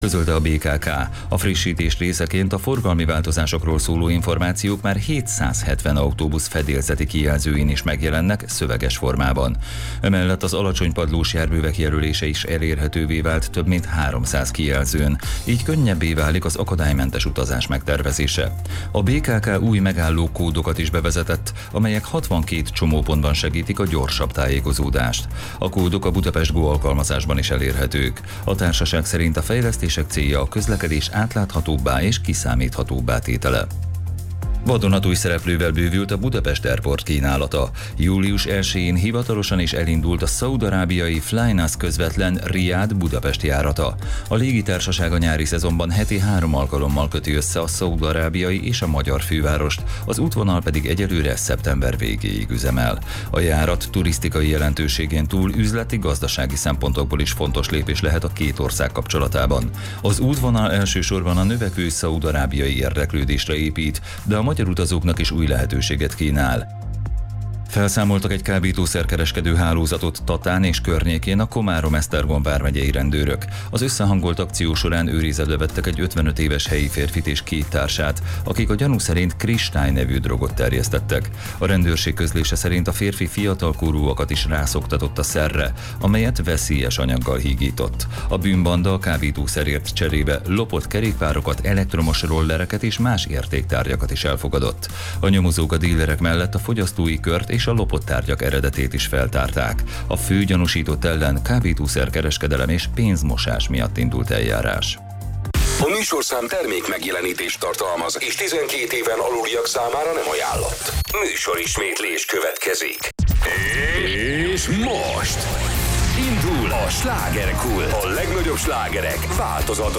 Közölte a BKK. A frissítés részeként a forgalmi változásokról szóló információk már 770 autóbusz fedélzeti kijelzőin is megjelennek szöveges formában. Emellett az alacsony padlós járművek jelölése is elérhetővé vált több mint 300 kijelzőn, így könnyebbé válik az akadálymentes utazás megtervezése. A BKK új megálló kódokat is bevezetett, amelyek 62 csomópontban segítik a gyorsabb tájékozódást. A kódok a Budapest Go alkalmazásban is elérhetők. A társaság szerint a fejlesztések célja a közlekedés átláthatóbbá és kiszámíthatóbbá tétele. Vadonatúj szereplővel bővült a Budapest Airport kínálata. Július 1-én hivatalosan is elindult a szaúd-arábiai Flynas közvetlen Riad-Budapest járata. A légitársaság a nyári szezonban heti 3 alkalommal köti össze a szaúd-arábiai és a magyar fővárost, az útvonal pedig egyelőre szeptember végéig üzemel. A járat turisztikai jelentőségén túl üzleti-gazdasági szempontokból is fontos lépés lehet a két ország kapcsolatában. Az útvonal elsősorban a növekvő szaúd-arábiai érdeklődésre épít, de a magyar utazóknak is új lehetőséget kínál. Felszámoltak egy kábítószerkereskedő hálózatot Tatán és környékén a Komárom-Esztergom vármegyei rendőrök. Az összehangolt akció során őrizetbe vettek egy 55 éves helyi férfit és 2 társát, akik a gyanú szerint kristály nevű drogot terjesztettek. A rendőrség közlése szerint a férfi fiatalkorúakat is rászoktatott a szerre, amelyet veszélyes anyaggal hígított. A bűnbanda a kábítószerért cserébe lopott kerékpárokat, elektromos rollereket és más értéktárgyakat is elfogadott. A nyomozók a dílerek mellett a fogyasztói kört és a lopott tárgyak eredetét is feltárták. A fő gyanúsított ellen kábítószerkereskedelem és pénzmosás miatt indult eljárás. A műsorszám termék megjelenítést tartalmaz, és 12 éven aluliak számára nem ajánlott. Műsorismétlés következik. És most indul a Slágerkult. A legnagyobb slágerek változatos